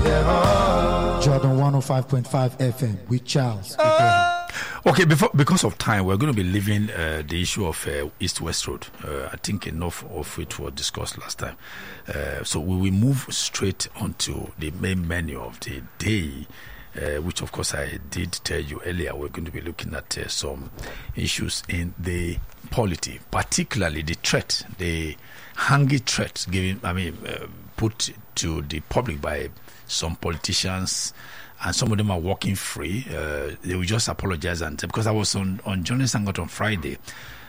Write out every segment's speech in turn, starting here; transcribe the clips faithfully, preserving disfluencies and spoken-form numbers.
Jordan one oh five point five F M with Charles. Okay, before because of time, we're going to be leaving uh, the issue of uh, East-West Road. Uh, I think enough of it was discussed last time. Uh, so we will move straight onto the main menu of the day, uh, which of course I did tell you earlier. We're going to be looking at uh, some issues in the polity, particularly the threat, the hanging threat given, I mean, uh, put to the public by some politicians. And some of them are walking free. Uh, they will just apologize. And because I was on, on Johnny Sangot on Friday,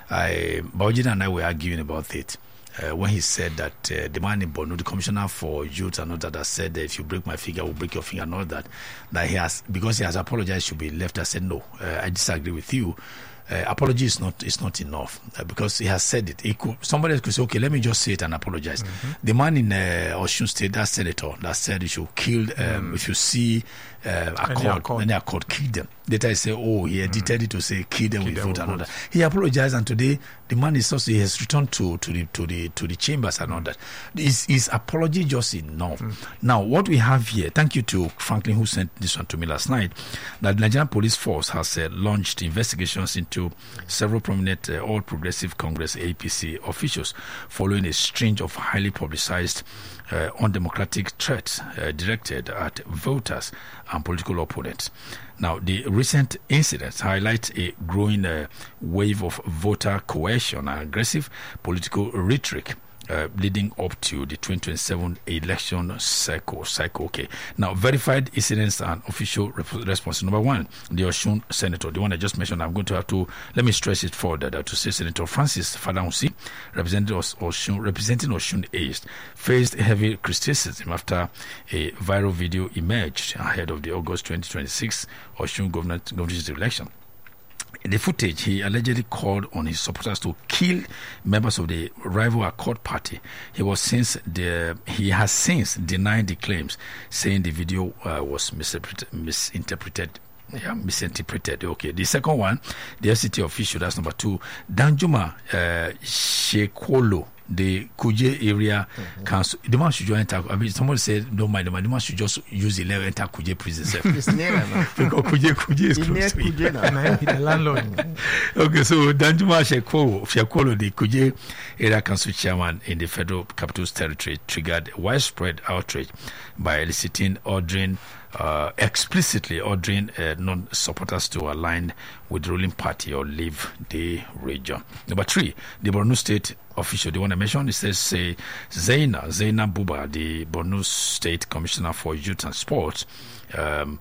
I, Bawajida and I were arguing about it. Uh, when he said that uh, the man in Borno, the commissioner for youth and all that, that said that if you break my finger, I will break your finger and all that, that he has, because he has apologized, should be left. I said, no, uh, I disagree with you. Uh, apology is not is not enough uh, because he has said it. He could, somebody else could say, okay, let me just say it and apologize. Mm-hmm. The man in uh, Osun State, that senator, that said he should kill, um, mm. if you see uh, a court, then they are called, kill them. Later I say, oh, he edited mm. it to say kill them kill with them vote and all that. He apologized, and today the man is also, he has returned to, to the to the to the chambers and all that. Is his apology just enough? Mm. Now, what we have here, thank you to Franklin who sent this one to me last night, that the Nigerian Police Force has uh, launched investigations into several prominent uh, All Progressive Congress A P C officials following a string of highly publicized uh, undemocratic threats uh, directed at voters and political opponents. Now, the recent incidents highlight a growing uh, wave of voter coercion and aggressive political rhetoric Uh, leading up to the twenty twenty-seven election cycle. cycle. Okay. Now, verified incidents and official rep- response. Number one, the Osun senator, the one I just mentioned. I'm going to have to, let me stress it further, that to say Senator Francis Fadamsi, representing Osun, representing Osun East, faced heavy criticism after a viral video emerged ahead of the August twenty twenty-six Osun governorship election. In the footage, he allegedly called on his supporters to kill members of the rival Accord party. He was since the he has since denied the claims, saying the video uh, was misinterpreted. misinterpreted. Yeah, misinterpreted. Okay. The second one, the F C T official, that's number two, Danjuma uh, Shekolo, the Kuje area mm-hmm. council. The man should just enter. I mean, somebody said, don't mind the man. The man should just use the level enter Kuje prison. It's near now. Because Kuje, Kuje is close to Kuje now. The landlord. Okay, so Danjuma Shekolo, Shekolo, the Kuje area council chairman in the Federal Capital's territory, triggered widespread outrage by eliciting, ordering, Uh, explicitly ordering uh, non-supporters to align with the ruling party or leave the region. Number three, the Borno State official, the one I mentioned, it says say, Zaina, Zaina Buba, the Borno State Commissioner for Youth and Sports, um,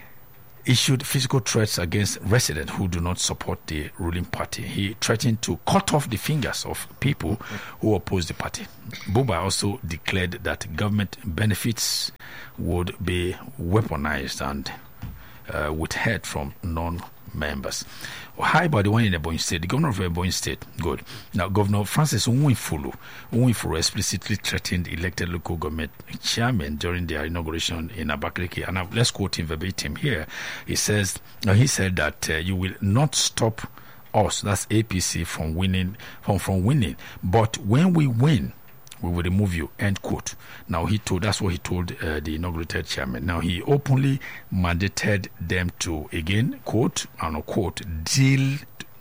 issued physical threats against residents who do not support the ruling party. He threatened to cut off the fingers of people who oppose the party. Buba also declared that government benefits would be weaponized and uh, withheld from non-members. How about the one in Ebonyi State? The governor of Ebonyi State, good. Now, Governor Francis Nwifulu, Nwifulu explicitly threatened elected local government chairman during their inauguration in Abakaliki. And now, let's quote him verbatim here. He says, uh, he said that uh, you will not stop us, that's A P C, from winning, from, from winning. But when we win, we will remove you, end quote. Now, he told, that's what he told uh, the inaugurated chairman. Now, he openly mandated them to, again, quote, and quote, deal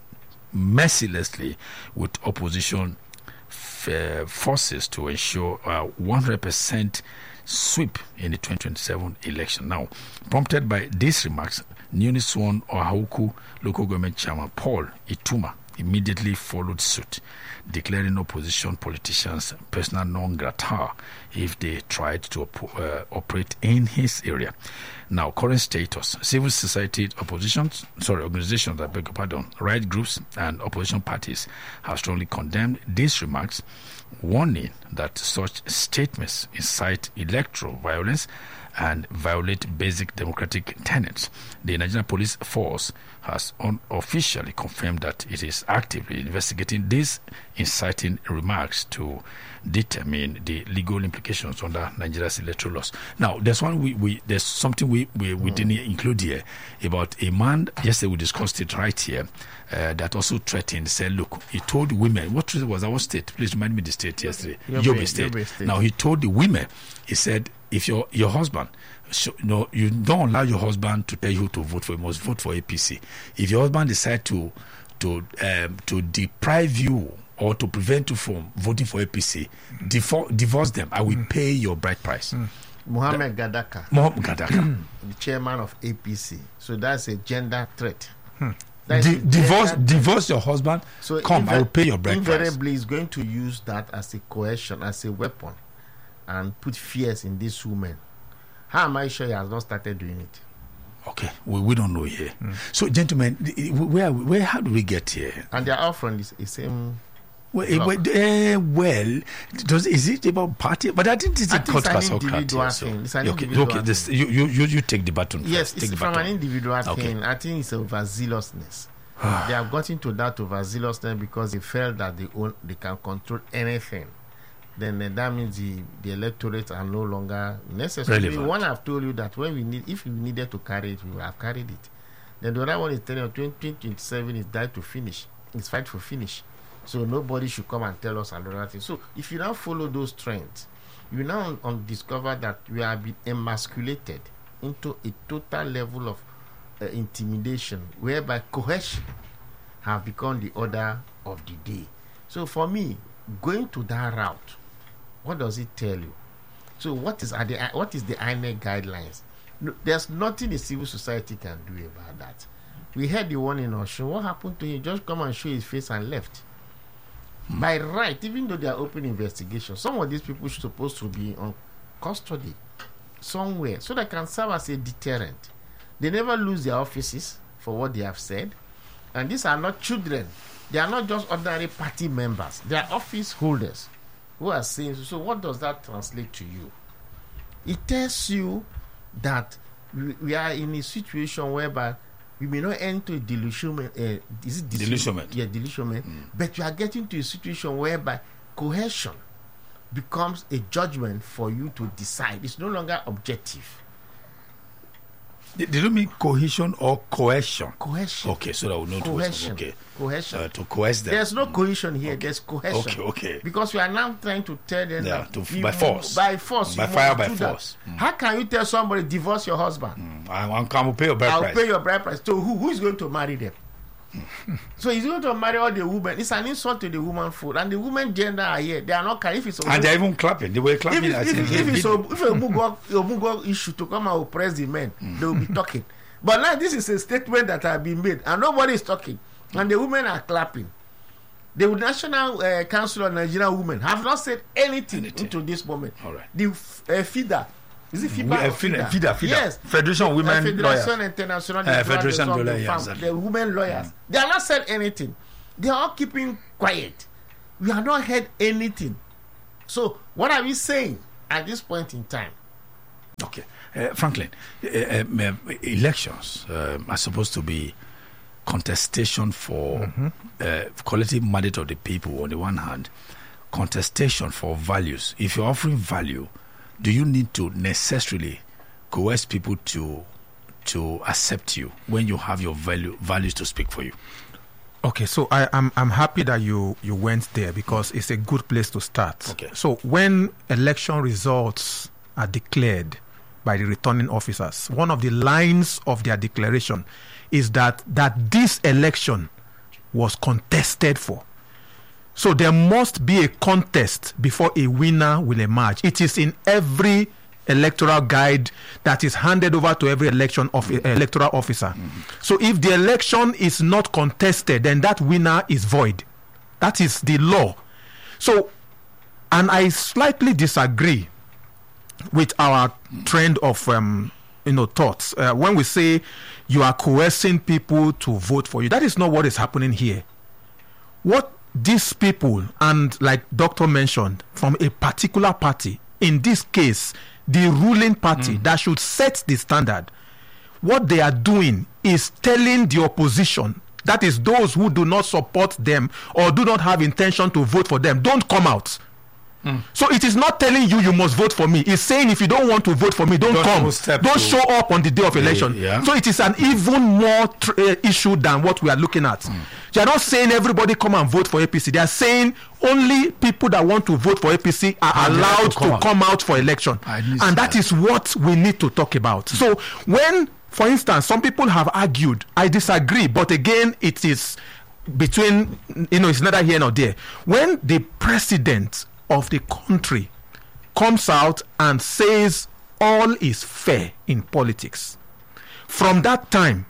mercilessly with opposition f- uh, forces to ensure a one hundred percent sweep in the twenty twenty-seven election. Now, prompted by these remarks, newly sworn Ohahuku local government chairman Paul Ituma immediately followed suit, declaring opposition politicians persona non grata if they tried to op- uh, operate in his area. Now, current status: civil society oppositions, sorry, organizations, I beg your pardon, right groups and opposition parties have strongly condemned these remarks, warning that such statements incite electoral violence and violate basic democratic tenets. The Nigerian Police Force has unofficially confirmed that it is actively investigating these inciting remarks to determine the legal implications under Nigeria's electoral laws. Now, there's one we, we there's something we, we, we mm. didn't include here about a man. Yesterday we discussed it right here. Uh, that also threatened, said, look, he told women, what was our state? Please remind me the state yesterday. Yobe, Yobe State. Yobe State. Now he told the women, he said, if your your husband, so, you know, you don't allow your husband to tell you to vote for, you must vote for A P C. If your husband decide to to um, to deprive you or to prevent you from voting for A P C, mm. defo- divorce them. I will mm. pay your bride price. Mm. Mohammed Gadaka, Mohammed Gadaka, the chairman of A P C. So that's a gender threat. Hmm. Di- divorce, gender divorce your husband. So come, inver- I will pay your bride price. Invariably, is going to use that as a coercion, as a weapon, and put fears in these women. How am I sure he has not started doing it? Okay, we, we don't know here. Mm. So, gentlemen, where where how do we get here? And they are all from the same. Well, uh, well, does is it about party? But I think it's a cultural individual thing. It's an okay, individual okay. This, you, you you take the baton. Yes, first. it's take from baton. an individual okay. thing. I think it's overzealousness. They have got into that overzealousness because they felt that they own, they can control anything. Then uh, that means the, the electorate are no longer necessary. Relevant. One I've told you that when we need, if we needed to carry it, we would have carried it. Then the other one is telling you twenty twenty-seven is die to finish. It's fight for finish. So nobody should come and tell us another thing. So if you now follow those trends, you now on discover that we have been emasculated into a total level of uh, intimidation, whereby coercion have become the order of the day. So for me, going to that route, what does it tell you? So what is are the what is the I N E C guidelines? No, there's nothing the civil society can do about that. We had the one in Osun. What happened to him? Just come and show his face and left. By right, even though they are open investigation, some of these people are supposed to be on custody somewhere so they can serve as a deterrent. They never lose their offices for what they have said. And these are not children. They are not just ordinary party members. They are office holders who are saying, so what does that translate to you? It tells you that we, we are in a situation whereby we may not enter a delusionment. Uh, is it delusionment? Yeah, delusionment. Mm. But we are getting to a situation whereby coercion becomes a judgment for you to decide. It's no longer objective. Did you mean cohesion or coercion? Coercion. Okay, so that we know. Coercion. Okay. Coercion. Uh, to coerce them. There's no cohesion here. Okay. There's coercion. Okay, okay. Because we are now trying to tell them yeah, that to, by force. By force. By fire, by force. Mm. How can you tell somebody divorce your husband? Mm. I, I will pay your bride I'll price. pay your bride price. So who who is going to marry them? So he's going to marry all the women. It's an insult to the woman food, and the women gender are here. They are not carrying. If it's and they're even clapping. They were clapping. If, if, if, if it's a, if a Mugo, a Mugo issue to come and oppress the men, mm. they will be talking. But now this is a statement that has been made, and nobody is talking, and the women are clapping. The National uh, Council of Nigerian Women have not said anything, anything. into this moment. All right. The uh, FIDA. Is it FIBA we, uh, or FIDA? FIDA, FIDA? Yes. Federation of Women uh, Lawyers. Federation International uh, Federation of Lawyers. Yes, exactly. The women lawyers. Mm. They have not said anything. They are all keeping quiet. We have not heard anything. So what are we saying at this point in time? Okay. Uh, Franklin, uh, um, elections uh, are supposed to be contestation for mm-hmm. uh, collective mandate of the people on the one hand, contestation for values. If you're offering value, do you need to necessarily coerce people to to accept you when you have your value values to speak for you? Okay, so I, I'm I'm happy that you you went there because it's a good place to start. Okay. So when election results are declared by the returning officers, one of the lines of their declaration is that that this election was contested for. So there must be a contest before a winner will emerge. It is in every electoral guide that is handed over to every election of uh, electoral officer. Mm-hmm. So if the election is not contested, then that winner is void. That is the law. So, and I slightly disagree with our mm-hmm. trend of um, you know thoughts uh, when we say you are coercing people to vote for you. That is not what is happening here. What these people, and like Doctor mentioned, from a particular party, in this case, the ruling party mm. that should set the standard, what they are doing is telling the opposition, that is those who do not support them or do not have intention to vote for them, don't come out. Mm. So it is not telling you you must vote for me. It's saying if you don't want to vote for me, don't, don't come. Don't to show up on the day of election. Yeah. So it is an even more tr- uh, issue than what we are looking at. Mm. They are not saying everybody come and vote for A P C. They are saying only people that want to vote for A P C are And allowed to come to out. come out for election. I didn't And see that that. is what we need to talk about. So when, for instance, some people have argued, I disagree, but again, it is between, you know, it's neither here nor there. When the president of the country comes out and says all is fair in politics, from that time,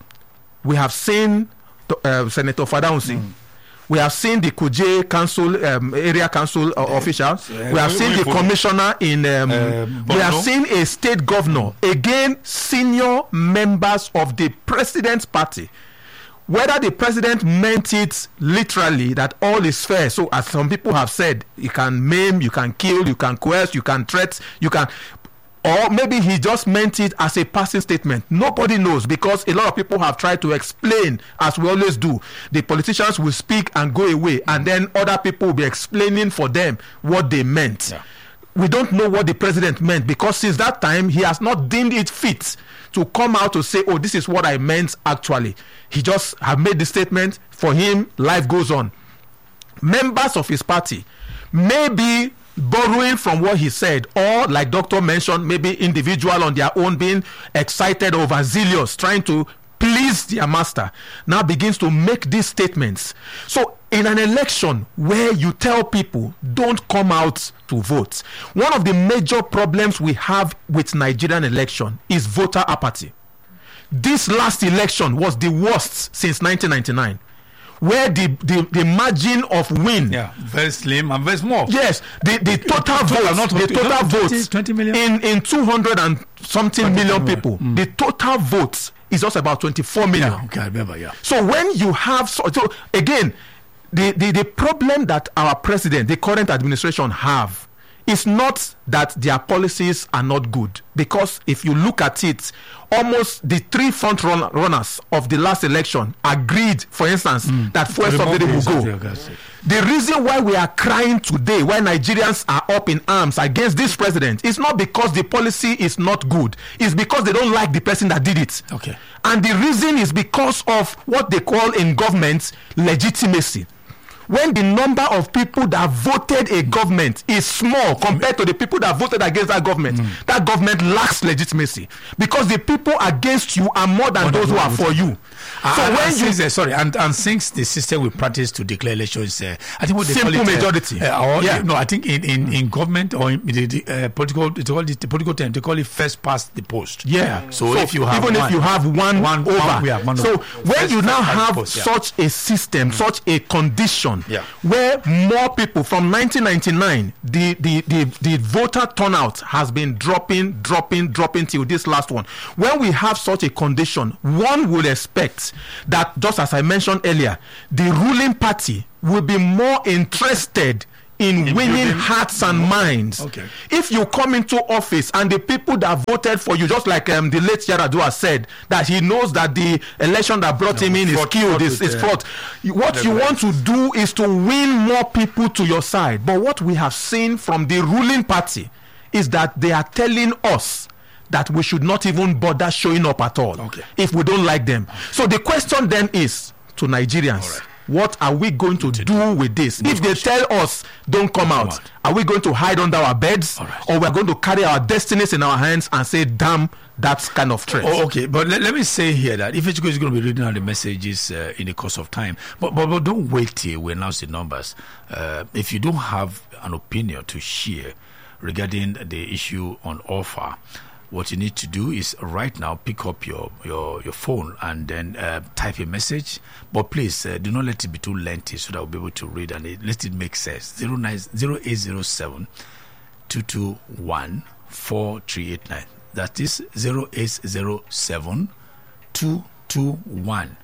we have seen uh, Senator Fadaunsi, mm. we have seen the Kuje Council, um, area council uh, officials, uh, we have we- seen we the follow. commissioner in, um, Um, we have Borno. seen a state governor, again, senior members of the president's party. Whether the president meant it literally that all is fair, so as some people have said, you can maim, you can kill, you can coerce, you can threat, you can, or maybe he just meant it as a passing statement. Nobody knows, because a lot of people have tried to explain, as we always do. The politicians will speak and go away, and then other people will be explaining for them what they meant. Yeah. We don't know what the president meant, because since that time he has not deemed it fit to come out to say, oh, this is what I meant actually. He just have made the statement. For him, life goes on. Members of his party may be borrowing from what he said, or like Doctor mentioned, maybe individual on their own being excited or overzealous, trying to please their master, now begins to make these statements. So in an election where you tell people don't come out to vote, one of the major problems we have with Nigerian election is voter apathy. This last election was the worst since nineteen ninety-nine, where the, the, the margin of win, Yeah, very slim and very small. yes, the, the total Total, votes, not the twenty, total not twenty, votes twenty million? in in two hundred and something million people, Mm. the total votes is just about twenty-four million. Yeah, okay, I remember, yeah. So when you have so, so again, the, the the problem that our president, the current administration have, is not that their policies are not good, because if you look at it, almost the three front run, runners of the last election agreed, for instance, that fuel subsidy will go. The reason why we are crying today, why Nigerians are up in arms against this president, is not because the policy is not good. It's because they don't like the person that did it. Okay. And the reason is because of what they call in government legitimacy. When the number of people that voted a government is small compared to the people that voted against that government, mm. that government lacks legitimacy, because the people against you are more than More those than who are for you. Uh, So and, when and you since, uh, sorry, and, and since the system we practice to declare elections, uh, I think what they Simple call it, uh, majority. uh, or, Yeah. no, I think in, in, in government or in the, the uh, political, they call it the political term, they call it first past the post. Yeah. So, if you have even one, if you have one, one- over, one- yeah, one so over. when First you now past the have post, yeah. such a system, such a condition, Yeah. where more people from nineteen ninety-nine, the, the the the voter turnout has been dropping, dropping, dropping till this last one. When we have such a condition, one would expect that, just as I mentioned earlier, the ruling party will be more interested in, In winning building- hearts and minds. Okay. If you come into office and the people that voted for you, just like um, the late Yaradua said, that he knows that the election that brought him in is fraud- killed, fraud is, with, is uh, fraud. You- What you want to do is to win more people to your side. But what we have seen from the ruling party is that they are telling us that we should not even bother showing up at all, Okay. if we don't like them. So the question then is to Nigerians, All right. what are we going to do with this? If they tell us don't come out, out. are we going to hide under our beds, All right. or we're going to carry our destinies in our hands and say, damn, that's kind of threat? Oh, okay, but let, let me say here that if Ifuchukwu is going to be reading out the messages uh, in the course of time, but, but but don't wait till we announce the numbers. Uh, if you don't have an opinion to share regarding the issue on offer, what you need to do is right now pick up your your, your phone and then uh, type a message. But please uh, do not let it be too lengthy so that we'll be able to read, and it, let it make sense. zero nine zero eight zero seven two two one four three eight nine. That is zero eight zero seven two two one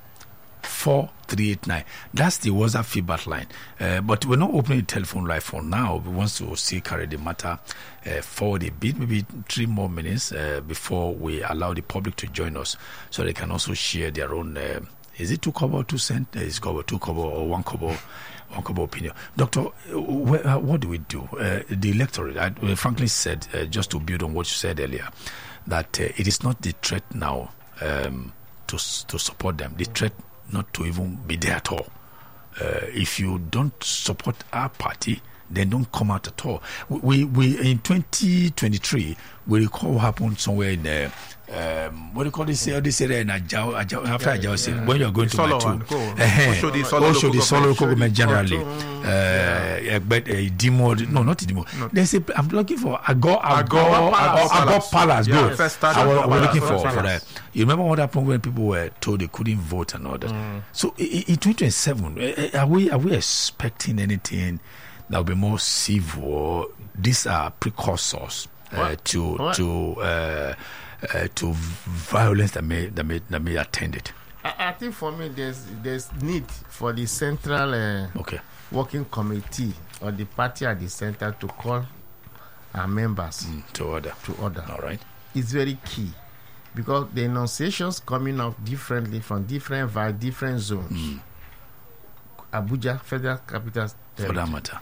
four three eight nine. That's the WhatsApp feedback line. Uh, but we're not opening the telephone line for now. We want to see carry the matter uh, forward a bit, maybe three more minutes uh, before we allow the public to join us, so they can also share their own. Uh, is it two kobo, two cent? Uh, is kobo, two kobo, or one kobo? One kobo opinion, Doctor. Uh, wh- uh, what do we do? Uh, the electorate, I uh, frankly said, uh, just to build on what you said earlier, that uh, it is not the threat now um, to to support them. The threat not to even be there at all. Uh, if you don't support our party, then don't come out at all. We we in twenty twenty-three we recall what happened somewhere in the um, what do you call this? Uh, this area in Ajao, Ajao, after yeah, Ajao, yeah. when you are going Solo to and Matu, co. uh, Also the also Solo the Solo local local government generally. Otu, Uh, yeah, but uh, Demo, no, not Demo. No. There's a, I'm looking for Agor, Agor, Agor Agor, Palace. Agor Palace. Yeah, Good. first start I was, Agor I was looking Palace. for, for Palace. that. You remember what happened when people were told they couldn't vote and all that? Mm. So i- i- in twenty twenty-seven, uh, are we are we expecting anything that will be more civil? These are precursors uh, What? to What? to uh, uh, to violence that may that may that may attend it. I, I think for me, there's there's need for the central uh, Okay. working committee or the party at the center to call our members Mm, to order. to order. All right. It's very key because the enunciations coming out differently from different vi- different zones. Mm. Abuja, Federal Capital For that Territory, matter.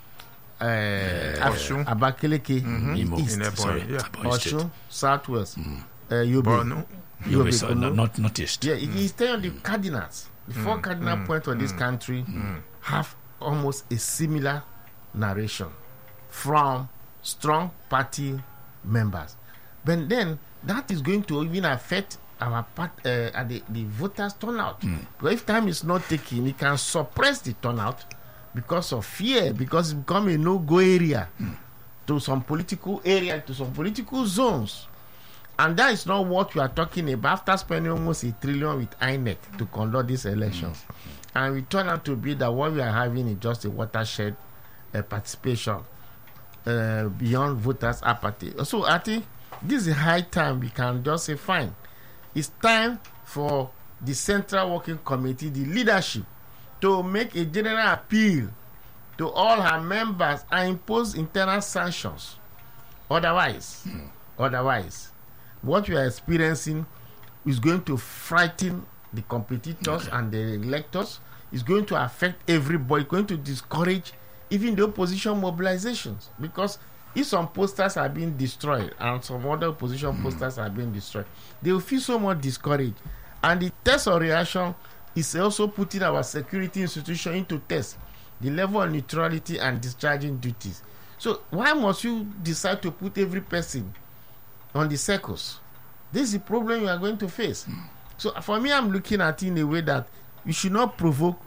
uh, Osun. Abakaliki, Imo. East, In Ebonyi, Sorry. yeah. Ebonyi State. Osun, Southwest, Mm. uh, Yobe. Borno. You Yobe, so, Kunu. not not east. Yeah, it is telling the cardinals. The four cardinal points of this country have almost a similar narration from strong party members. But then that is going to even affect our part, uh, at the, the voters' turnout. But if time is not taken, it can suppress the turnout because of fear, because it become a no-go area to some political area, to some political zones. And that is not what we are talking about after spending almost a trillion with I N E C to conduct these elections. And we turn out to be that what we are having is just a watershed uh, participation uh, beyond voters' apathy. So I think this is high time we can just say, fine, it's time for the Central Working Committee, the leadership, to make a general appeal to all her members and impose internal sanctions. Otherwise, otherwise, what we are experiencing is going to frighten the competitors Okay. and the electors. It's going to affect everybody, going to discourage even the opposition mobilizations. Because if some posters are being destroyed and some other opposition mm. posters are being destroyed, they will feel so much discouraged. And the test of reaction is also putting our security institution into test, the level of neutrality and discharging duties. So why must you decide to put every person on the circles? This is the problem you are going to face. Mm. So for me, I'm looking at it in a way that you should not provoke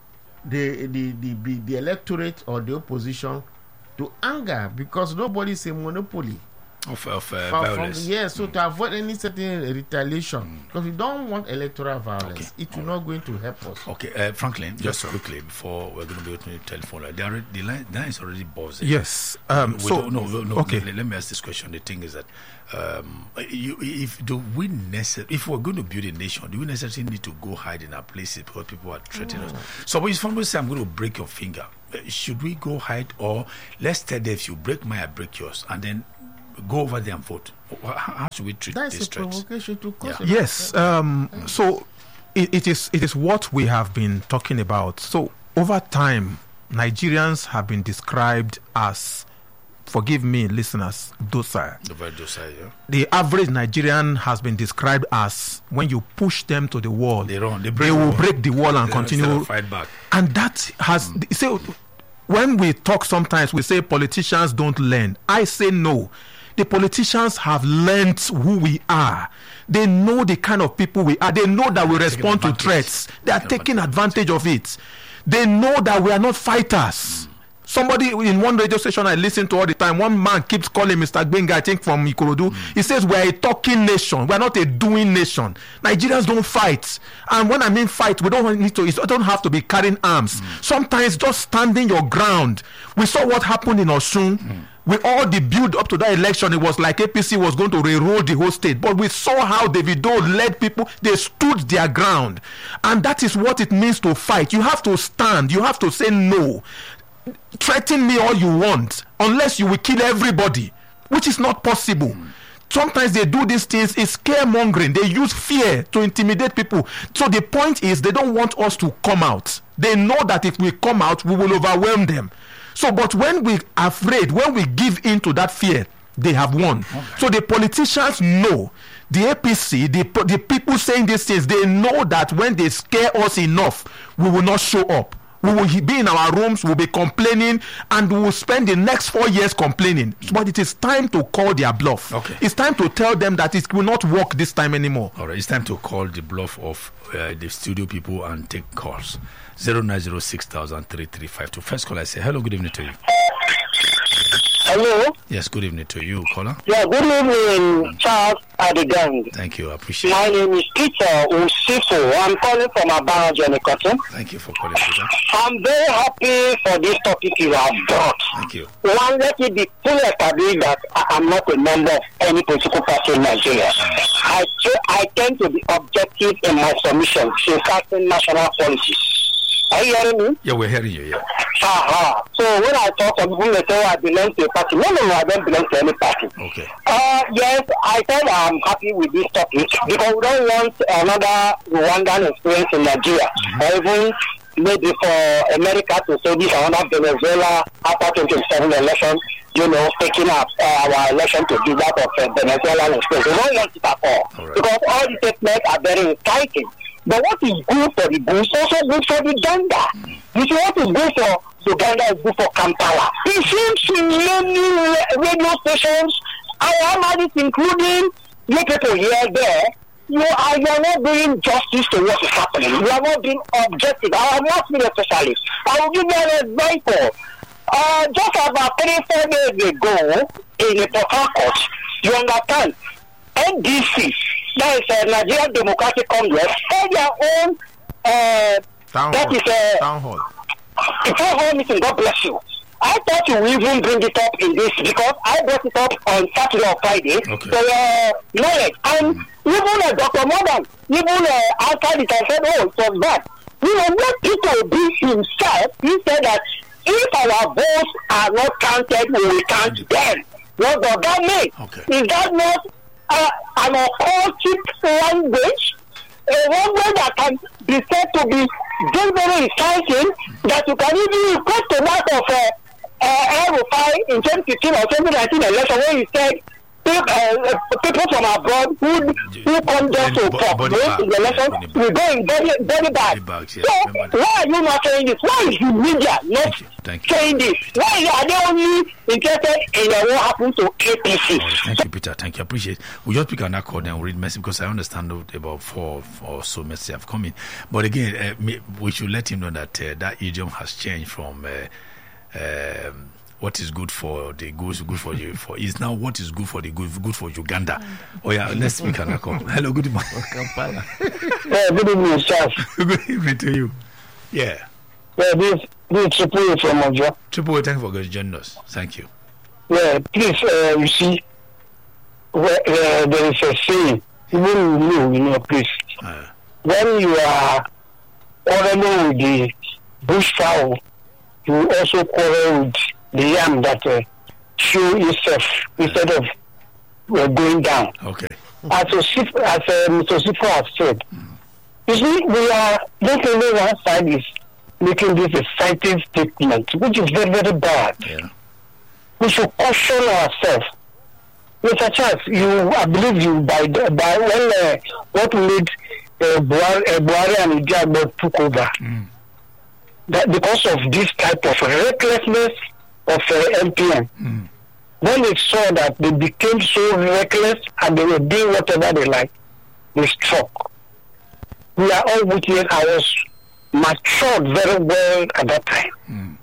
the the, the, the, the electorate or the opposition to anger, because nobody is a monopoly. Of, of uh, From- from- violence. yes, so to avoid any certain retaliation, because we don't want electoral violence. Okay. It will not going to help us. Okay, uh, Franklin, just sir. quickly before we're going to be opening the telephone line, they already, the line, the line is already buzzing. Yes. Um, We so don't, no, no, no, okay. Let, let me ask this question. The thing is that um, you, if do we necess- if we're going to build a nation, do we necessarily need to go hide in our places because people are threatening us? So if somebody say I'm going to break your finger, uh, should we go hide, or let's tell them if you break mine, I break yours, and then go over there and vote? How, how should we treat That's these a threats? provocation to cause. Yeah. a- Yes. Um, so it, it is it is what we have been talking about. So over time, Nigerians have been described as, forgive me, listeners, docile. The very docile, yeah. The average Nigerian has been described as, when you push them to the wall, They run. They they break the will wall. break the wall and They don't continue. still fight back. And that has so when we talk, sometimes we say politicians don't learn. I say no. The politicians have learned who we are. They know the kind of people we are. They know that we respond to advantage. threats. They are Taking taking advantage of it. They know that we are not fighters. Somebody in one radio station I listen to all the time, one man keeps calling Mister Gbenga, I think from Ikorodu. Mm. He says we are a talking nation. We are not a doing nation. Nigerians don't fight. And when I mean fight, we don't need to, it don't have to be carrying arms. Mm. Sometimes just standing your ground. We saw what happened in Osun. Mm. With all the build up to that election, it was like A P C was going to railroad the whole state. But we saw how Davido led people. They stood their ground. And that is what it means to fight. You have to stand. You have to say no. Threaten me all you want, unless you will kill everybody, which is not possible. Mm. Sometimes they do these things, it's scaremongering. They use fear to intimidate people. So the point is, they don't want us to come out. They know that if we come out, we will overwhelm them. So, but when we are afraid, when we give in to that fear, they have won. So the politicians know, the A P C, the, the people saying these things, they know that when they scare us enough, we will not show up. We will be in our rooms, we'll be complaining, and we will spend the next four years complaining. But it is time to call their bluff. Okay. It's time to tell them that it will not work this time anymore. All right, it's time to call the bluff of uh, the studio people and take calls. zero nine zero six thousand three three five two. First call, I say hello, good evening to you. Hello. Yes, good evening to you, caller. Yeah, good evening, Charles Adigang. Thank you, I appreciate My it. name is Peter Usifo. I'm calling from Abana, Johnny Cotton. Thank you for calling, Peter. I'm very happy for this topic you have brought. Thank you. One, let it be fully established that I am not a member of any political party in Nigeria. I, I tend to be objective in my submission to certain national policies. Are you hearing me? Yeah, we're hearing you, yeah. Uh-huh. So when I talk, some people may say, oh, I belong to a party. No, no, no, I don't belong to any party. Okay. Uh, yes, I said I'm happy with this topic because we don't want another Rwandan experience in Nigeria, mm-hmm. or even maybe for America to say this another Venezuela after twenty twenty-seven election, you know, taking up uh, our election to do that of uh, Venezuelan experience. We don't want it at all, all right. Because all the statements are very exciting. But what is good for the Bush is also good for Uganda. Mm-hmm. You see, what is good for Uganda is good for Kampala. It seems in many radio stations, I am at it, including you people here, there, you are, you are not doing justice to what is happening. You are not being objective. I am not being a specialist. I will give you an example. Uh, just about three, four days ago, in the Port Harcourt, you understand, N D C, that is a Nigerian Democratic Congress, had their own, uh, Town that hall. is a, Town hall. a town hall meeting, God bless you. I thought you would even bring it up in this because I brought it up on Saturday or Friday. Okay. So, uh, knowledge. And mm. even uh, Doctor Morgan, even uh, outside it, I said, oh, it was bad. You know, what Peter Obi himself, he said that if our votes are not counted, we will count them. What does that mean? Okay. Is that not uh, an occultic language? A language that can be said to be very, very exciting, that you can even equate to that of uh, uh, El-Rufai in twenty fifteen or twenty nineteen election when he said people, uh, people from abroad who, who come just to participate in the election will go in very, very bad. Bags, yeah, so, why are you not saying this? Why is the media not Thank you. saying this? Why are they only interested in uh, what happened to A P C? Right, thank you, Peter. Thank you. I appreciate it. We just pick an accord and we'll read message because I understand about four or so messages have come in. But again, uh, me, we should let him know that uh, that idiom has changed from uh, um, what is good for the good, good for you for is now what is good for the good, good for Uganda. Oh yeah, let's speak an accord. Hello, good morning. Yeah, good evening, Charles. Good evening to you. Yeah. Yeah, this this is Triple from Ojo. Triple, thank you for joining us. Thank you. Yeah, please, uh, you see, where, uh, there is a saying, even you, you know, please, Uh, when you are quarreling with the bush fowl, you also quarrel with the yam that uh, chew itself instead of uh, going down. okay. As, Osif, as uh, Mister Sifo has said, mm. you see, we are just only one side is making this exciting statement, which is very, very bad. Yeah. We should caution ourselves. Mister Charles, you, I believe you, by, by when uh, what made uh, Buhari, uh, Buhari and Ijagbo took over, Mm. that because of this type of recklessness of uh, M P N, Mm. when they saw that they became so reckless and they were doing whatever they like, they struck. We are all witness. I was matured very well at that time. Mm.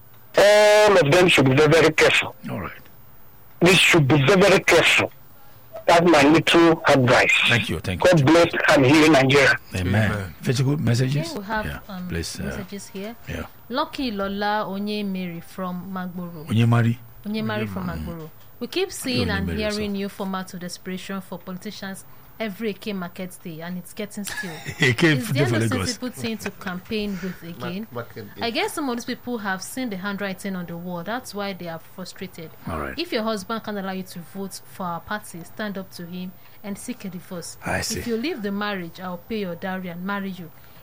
All of them should be very, very careful. All right. We should be very, very careful. That's my little advice. Thank you. Thank you. God bless and heal Nigeria. Amen. Amen. Very good messages. Okay, we have yeah. um, Please, uh, messages here. Yeah. Lucky Lola Onye Mary from Magboro. Onye Mari. Onye Mary from Magboro. We keep seeing Onye and Mary, hearing so. new formats of desperation for politicians every Eke Market Day, and it's getting still. Eke Is Day there for no Lagos. sensible thing to campaign with again? I guess some of these people have seen the handwriting on the wall. That's why they are frustrated. All right. If your husband can't allow you to vote for our party, stand up to him and seek a divorce. I see. If you leave the marriage, I'll pay your dowry and marry you.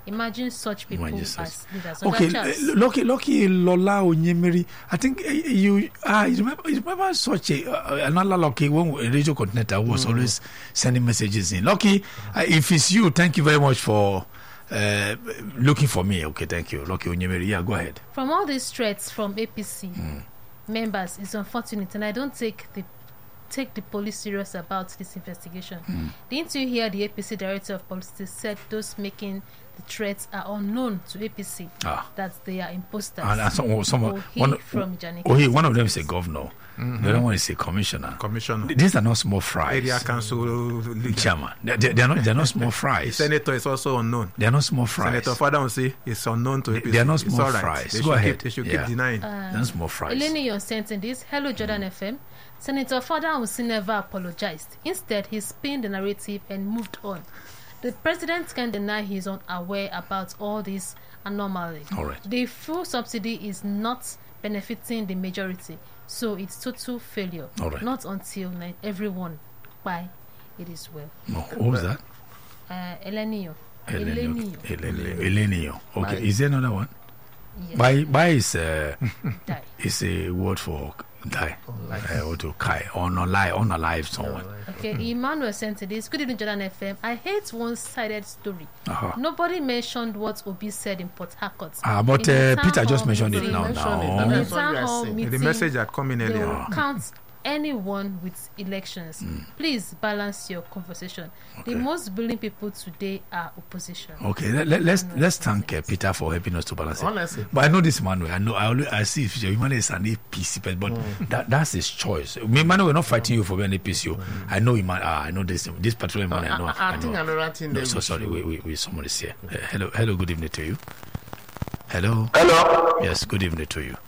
Imagine such people Imagine as such. leaders. Okay, uh, Lucky, Lucky Lola Onyemiri. I think uh, you, uh, you remember, you remember such a uh, another Lucky one Radio Continental was mm. always sending messages in. Lucky, uh, if it's you, thank you very much for uh, looking for me. Okay, thank you, Lucky Onyemiri. Yeah, go ahead. From all these threats from A P C mm. members, it's unfortunate, and I don't take the take the police serious about this investigation. Mm. Didn't you hear the A P C director of police said those making the threats are unknown to A P C, ah. that they are imposters? And, and some, some, oh, one, from oh, he, one of them is a governor. Mm-hmm. The other one is a commissioner. Commissioner. These are not small fries. Area council chairman. They, they, they are not. They are not small fries. Senator is also unknown. They are not small fries. Senator Father will say it's unknown to A P C. They are not small right. fries. They Go ahead. Keep, they should yeah. keep denying. Uh, they are not small fries. Eleni, you're sent in this. Hello, Jordan mm. F M. Senator Father Usi never apologized. Instead, he spinned the narrative and moved on. The president can deny he is unaware about all this anomaly. All right. The full subsidy is not benefiting the majority, so it's total failure. All right. Not until ni- everyone buy it is well. No, what was that? Uh, Elenio. Elenio. Elenio. Elenio. Okay. Bye. Is there another one? Yes. Buy, buy is uh, Die. is a word for die, uh, or to kai, or not lie, or not alive someone. Okay, Emmanuel sent to this. Good evening, Jordan F M. I hate one-sided story. Uh-huh. Nobody mentioned what Obi said in Port Harcourt. Ah, but In the uh, town Peter just hall mentioned it meeting- now. mentioned now. it. In the That's what town we are hall saying. meeting, The message had come in they earlier. will count anyone with elections. Mm. Please balance your conversation. Okay. The most brilliant people today are opposition. Okay, let, let, let's let's thank uh, Peter for helping us to balance it. Honestly. But I know this Manuel. I know. I always I see if Emmanuel is an A P C, but but that that's his choice. Me, Emmanuel, we're not fighting you for being an A P C. Mm. I know Emmanuel. Ah, I know this this particular Emmanuel. I know. I, I, I, I think know. another thing. No, that so we sorry. should- We, we, we someone is here. Uh, hello, hello. Good evening to you. Hello. Hello. Yes. Good evening to you.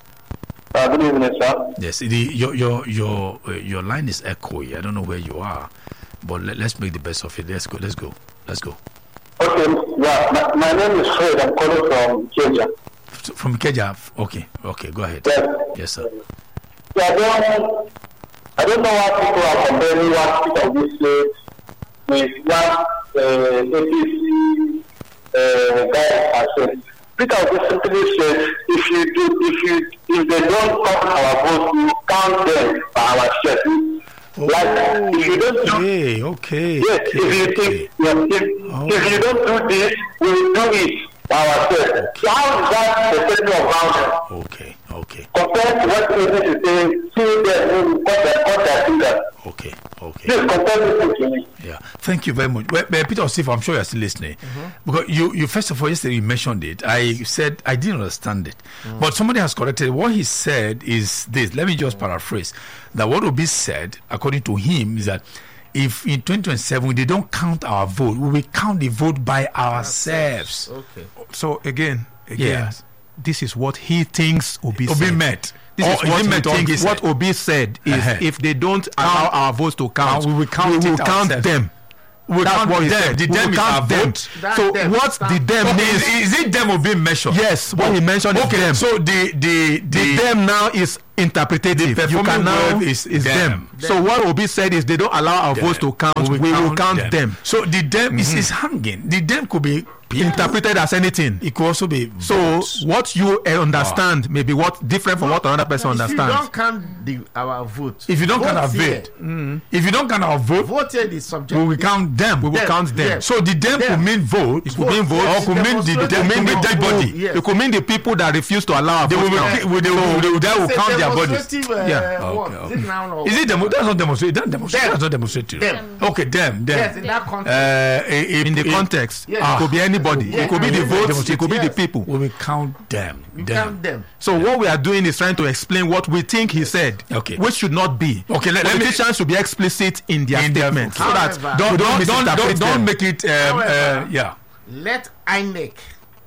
Uh, good evening, sir. Yes. The your your your uh, your line is echoey. I don't know where you are, but let, let's make the best of it. Let's go. Let's go. Let's go. Okay, yeah, my, my name is Fred. I'm calling from Kenya. F- From Keja. Okay. Okay. Go ahead. Yes. Yes, sir. Yeah, I don't, I don't know why people are comparing one piece of this place with what uh, A P C uh, guy has said. Peter Obi simply said, if you do, if you, if they don't count our votes, you count them by ourselves. Like, if you don't do, Okay. Okay. yes, okay, if you okay. think, yes, if, Oh. if you don't do this, we will do it by ourselves. So how is that the statement of violence? Okay. Okay. Compared to what English is saying, see them who cut their cut their fingers. Okay. Okay. Please compare this to me. Yeah. Thank you very much. Well, well, Peter Osif, I'm sure you're still listening. Mm-hmm. Because you, you first of all, yesterday you mentioned it. I said I didn't understand it. Mm. But somebody has corrected. What he said is this. Let me just mm. paraphrase. That what will be said, according to him, is that if in twenty twenty-seven they don't count our vote, we will count the vote by ourselves. Okay. So again, again, Yes. this is what he thinks Obi Obi said. met. This Or is is what it he meant or thinks. he What said? Obi said is, Uh-huh. if they don't allow our votes to count, we will count we will it count ourselves. them. We That's count what he them. said. The We them will is count our them. vote. That So them. what the them Okay, means? is, is it them or being measured? Yes, what he mentioned is Okay, them. so the the the, the them now is interpretative. The You performing can now word is is them. them. So what Obi said is they don't allow our them. votes to count. We will count them. So the them is, is hanging. The them could be Interpreted as anything. It could also be So votes. what you uh, understand may be what different from what another person If you understands. don't count the, our vote, If you don't count our here. vote, mm. if you don't count our vote, voted is subject. we will count them. We will Them, count them. them. So the them Them. could mean vote. It could mean vote. Or could mean the, Demonstrate- the, could mean the dead body. Yes. It could mean the people that refuse to allow our They will, vote be, count. will, they will, they will, they will It's a count their bodies. demonstrative, Uh, Yeah. what? Okay, Is it now or Is it what? demo? That's not demonstrate. That's demonstrate. Them. That's not demonstrative. Them. Okay, them, them. Yes, in that context. Uh, a- a- In the a- context, Yes. it could be anybody. Yeah. It could be the Yeah. votes. It could be the Yes. people. we will count them. you them. count them. So what we are doing is trying to explain what we think he said, Okay. which should not be. Okay, let- let me- Politicians should be explicit in their In their- statements so that However- we Don't, don't don't, don't, misinterpret don't, don't them. make it. Um, uh, However- yeah. Let I N E C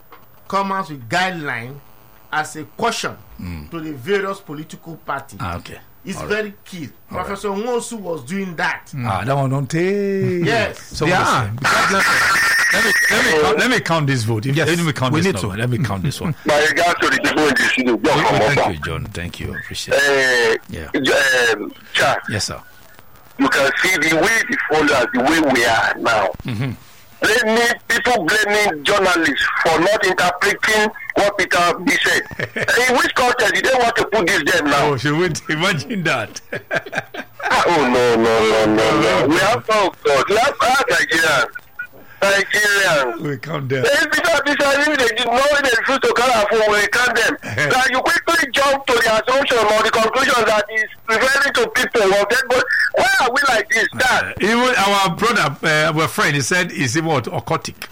come out with guideline as a caution to the various political parties. Ah, okay. It's All right. very key. All right. Professor Nwosu was doing that. Ah, that one don't take. Yes. So They what is are. it? let me let me count, let me count this vote. If, Yes, let me count we this need number. to. Let me count this one. My regards to the people in the studio. Just from Thank Ofa. you, John. Thank you. Appreciate it. Uh, Yeah. um, Chad, Yes, sir. you can see the way the followers, the way we are now. Mm-hmm. blaming people blaming journalists for not interpreting what Peter Obi said. In which context did they want to put this there now? Oh, should we imagine that? Oh no no no no no! We have oh God, we have ah, Nigerians, Nigerians. We count them. If Peter Obi said if they did know they refuse to carry a phone, we count them. Now you quickly jump to the assumption or the conclusion that is referring to people of dead body. Why are we like this? That Uh, even our brother, uh, our friend, he said he's even occultic.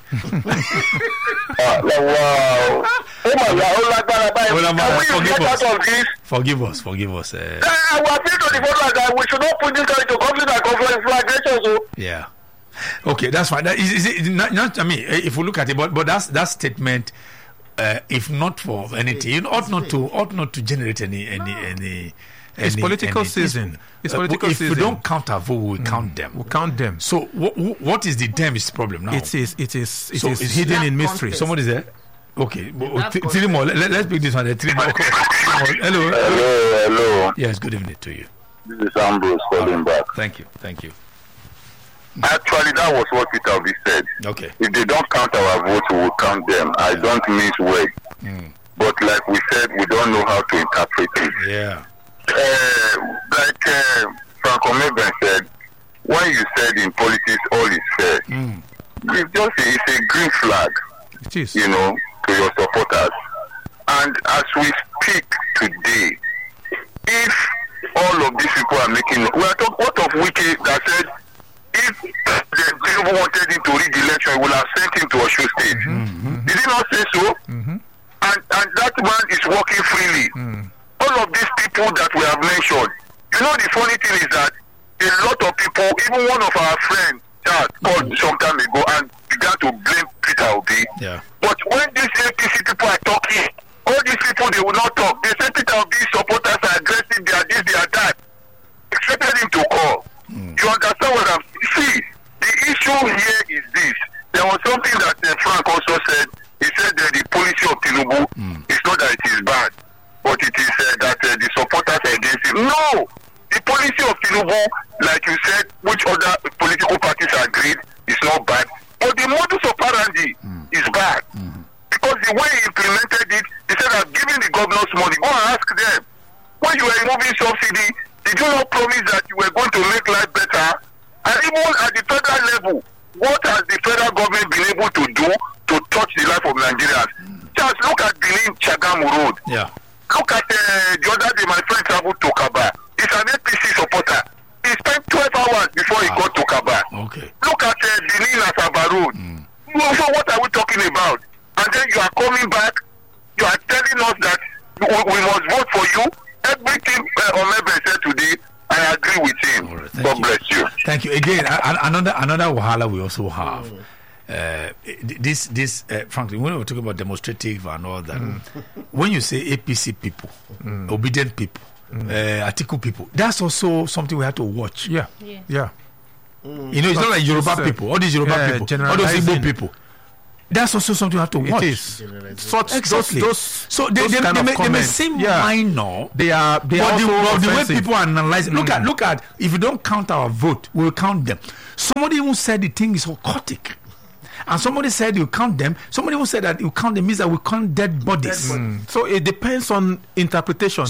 uh, wow! Oh my God! Oh my God! Oh, Can my- we forgive get us. out of this? Forgive us, forgive us. Uh, Uh, we appeal to the voters that we should not put this country to conflict and conflagration. So. yeah. Okay, that's fine. That is, is it, not, not, I mean, eh, if we look at it, but but that's that statement. Uh, if not for anything, it ought not to ought not to generate any any any. It's any- political any- season. It's uh, political if season. we don't count our vote, we will count them. We'll count them. So wh- wh- what is the damage problem now? It is. It is. It So is it's hidden that in mystery. context. Somebody's there. Okay, but, that th- three more. Let, let's pick this one. Three more. Three more. Hello. Hello, hello. Yes. Good evening to you. This is Ambrose calling back. Thank you. Thank you. Actually, that was what Peter Obi said. Okay. If they don't count our votes, we will count them. I don't miss words. Mm. But like we said, we don't know how to interpret it. Yeah. Uh, like uh, Franco Meben said, when you said in politics all is fair, Mm. it's just a, it's a green flag, It is. you know, to your supporters. And as we speak today, if all of these people are making, we are talking what of Wiki that said if the people wanted him to read the election, he would have sent him to Osho State. Mm-hmm. Did he not say so? Mm-hmm. And and that man is working freely. Mm. All of these people that we have mentioned, you know, the funny thing is that a lot of people, even one of our friends, Charles, called some time ago and began to blame Peter Obi. Yeah. But when these A P C people are talking, all these people, they will not talk. They say Peter Obi's supporters are aggressive, they are this, they are that. Expected him to call. Mm. You understand what I'm see? The issue here is this. There was something that uh, Frank also said. He said that the policy of Tinubu mm. is not that it is bad, but it is uh, that uh, the supporters are against him. No! The policy of Tinubu, like you said, which other political parties agreed, is not bad. But the modus operandi mm. is bad. Mm. Because the way he implemented it, he said that giving the governors money, go and ask them. When you were removing subsidy, did you not promise that you were going to make life better? And even at the federal level, what has the federal government been able to do to touch the life of Nigerians? Mm. Just look at Benin Chagamu Road. Yeah. Look at uh, the other day, my friend traveled to Kaba. He's an A P C supporter. He spent twelve hours before he Wow. got to Kaba. Okay. Look at uh, Benin Asaba Road. Mm. So what are we talking about? And then you are coming back, you are telling us that we, we must vote for you. Everything uh, Omebe said today, I agree with him. All right, thank God you. bless you. Thank you again. a- a- Another another wahala we also have. Uh, this this uh, frankly, when we talk about demonstrative and all that, when you say A P C people, obedient people, uh, article people, that's also something we have to watch. Yeah. Yes. Yeah. You know, it's not like Yoruba It's, uh, people, all these Yoruba yeah, people, all those Igbo generalizing. people. That's also something we have to watch. It is. Such Exactly. those, those so they, those they, kind they, of may, they may comments, seem yeah. minor. They are. They are But the, also but the way offensive. people are analyzing, look at Mm. look at if you don't count our vote, we'll count them. Somebody even said the thing is occultic. And somebody said you count them. Somebody even said that you count them means that we count dead bodies. Mm. So it depends on interpretation.